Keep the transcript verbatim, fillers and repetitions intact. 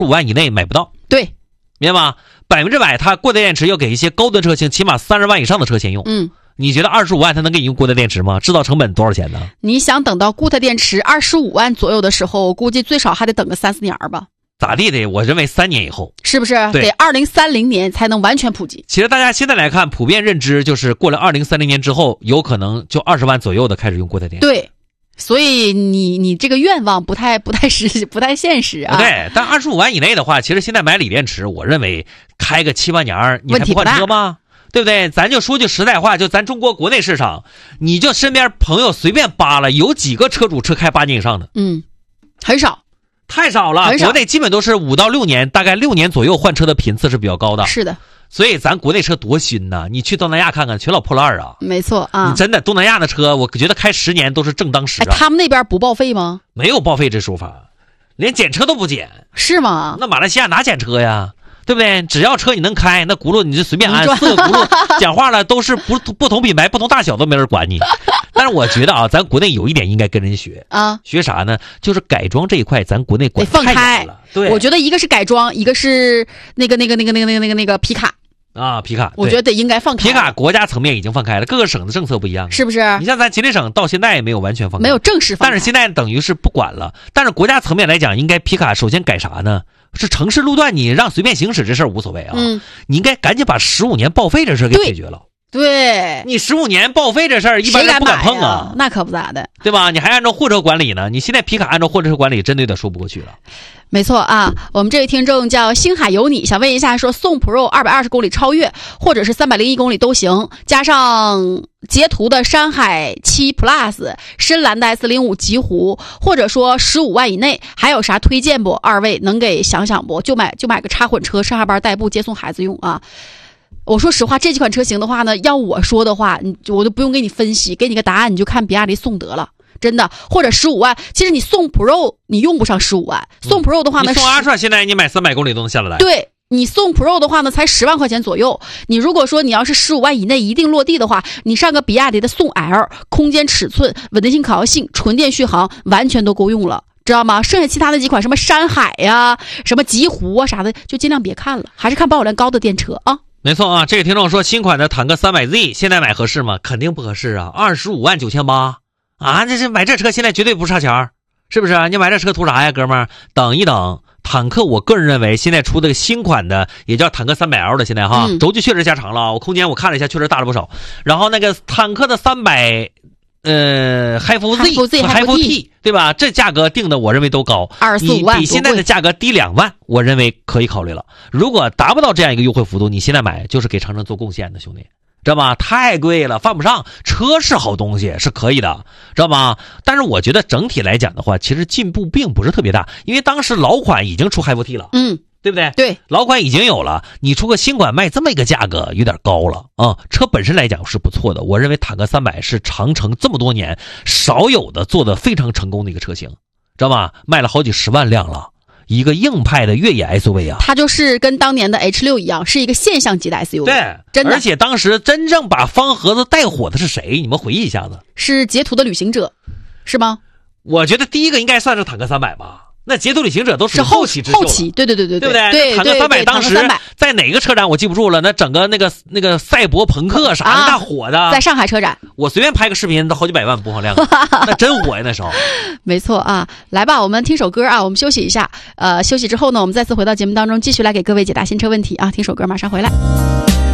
五万以内买不到。 对， 明白吗？百分之百，它固态电池要给一些高端车型，起码三十万以上的车先用。 嗯， 你觉得二十五万它能给你用固态电池吗？制造成本多少钱呢？ 你想等到固态电池二十五万左右的时候，估计最少还得等个三四年吧。 咋地的？我认为三年以后， 是不是得二零三零年才能完全普及？ 其实大家现在来看，普遍认知就是过了二零三零年之后，有可能就二十万左右的开始用固态电池。 对，所以你你这个愿望不太不太实不太现实啊。 对，但二十五万以内的话，其实现在买锂电池，我认为开个七八年，你还不换车吗？对不对？咱就说句实在话，就咱中国国内市场，你就身边朋友随便扒了，有几个车主车开八年以上的？ 嗯，很少。 太少了，国内基本都是五到六年，大概六年左右换车的频次是比较高的。 是的， 所以咱国内车多新呐！你去东南亚看看，全老破烂啊。 没错啊， 你真的东南亚的车，我觉得开十年都是正当时啊。 哎，他们那边不报废吗？ 没有报废这说法，连检车都不检。 是吗？ 那马来西亚哪检车呀？对不对？只要车你能开，那轱辘你就随便安，四个轱辘讲话了都是不不同品牌、不同大小都没人管你。但是我觉得啊，咱国内有一点应该跟人学啊， 学啥呢？就是改装这一块，咱国内管太严了。对， 我觉得一个是改装，一个是那个那个那个那个那个那个那个皮卡啊，皮卡， 我觉得得应该放开。 皮卡国家层面已经放开了，各个省的政策不一样， 是不是？ 你像咱吉林省到现在也没有完全放开， 没有正式放开， 但是现在等于是不管了。但是国家层面来讲，应该皮卡首先改啥呢？是城市路段你让随便行驶这事儿无所谓啊， 嗯， 你应该赶紧把十五年报废这事儿给解决了。 对， 你十五年报废这事儿一般人不敢碰啊， 那可不咋的， 对吧？你还按照货车管理呢，你现在皮卡按照货车管理，真的有点说不过去了。 没错啊，我们这位听众叫星海有你，想问一下，说宋 Pro 二百二十公里超越，或者是三百零一公里都行，加上捷途的山海七 Plus、深蓝的 S 零五 极狐，或者说十五万以内，还有啥推荐不？二位能给想想不？就买就买个插混车，上下班代步、接送孩子用啊。我说实话，这几款车型的话呢，要我说的话，你我就不用给你分析，给你个答案，你就看比亚迪宋得了。真的，或者十五万，其实你送 Pro 你用不上十五万，送 Pro 的话呢， 你送 Ultra 现在你买三百公里都能下得来。 对，你送 Pro 的话呢，才十万块钱左右。你如果说你要是十五万以内一定落地的话，你上个比亚迪的宋 L， 空间尺寸、稳定性、可靠性、纯电续航完全都够用了，知道吗？剩下其他的几款什么山海呀、什么极狐啊啥的，就尽量别看了，还是看保有量高的电车啊。 没错啊，这个听众说新款的坦克 三百 Z 现在买合适吗？肯定不合适啊，二十五万九千八。啊，这是买这车现在绝对不差钱，是不是？你买这车图啥呀，哥们儿？等一等，坦克我个人认为现在出的新款的也叫坦克 三百 L 的，现在哈、嗯、轴距确实加长了，我空间我看了一下，确实大了不少。然后那个坦克的三百呃 Hi F Z 和 Hi F T 对吧？这价格定的我认为都高， 二十四五万， 比现在的价格低两万，我认为可以考虑了。如果达不到这样一个优惠幅度，你现在买就是给长城做贡献的，兄弟。知道吗？太贵了，犯不上。车是好东西，是可以的，知道吗？但是我觉得整体来讲的话，其实进步并不是特别大，因为当时老款已经出 Hi F T 了， 嗯， 对不对？ 对， 老款已经有了，你出个新款卖这么一个价格，有点高了啊、嗯。车本身来讲是不错的，我认为坦克三百是长城这么多年少有的做的非常成功的一个车型，知道吗？卖了好几十万辆了。一个硬派的越野 S U V 啊， 它就是跟当年的 H 六 一样，是一个现象级的 S U V。 对， 真的。 而且当时真正把方盒子带火的是谁？你们回忆一下子。 是捷途的旅行者，是吗？ 我觉得第一个应该算是坦克三百吧。那捷途旅行者都是后起之秀， 后起，对对对对对不对？ 对坦克三百当时在哪个车展我记不住了，那整个那个那个赛博朋克啥的、啊、大火的， 在上海车展， 我随便拍个视频都好几百万播放量，那真火呀那时候。 没错啊，来吧，我们听首歌啊，我们休息一下，呃，休息之后呢，我们再次回到节目当中，继续来给各位解答新车问题啊，听首歌马上回来。